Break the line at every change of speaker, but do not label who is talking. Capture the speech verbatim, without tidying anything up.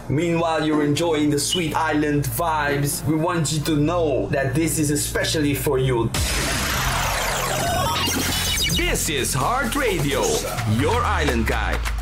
Meanwhile, you're enjoying the sweet island vibes. We want you to know that this is especially for you.
This is Heart Radio, your island guide.